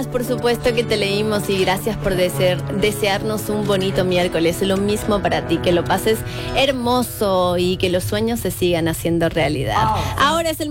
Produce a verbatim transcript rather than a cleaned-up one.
Por supuesto que te leímos y gracias por desear, desearnos un bonito miércoles. Lo mismo para ti, que lo pases hermoso y que los sueños se sigan haciendo realidad. Ahora es el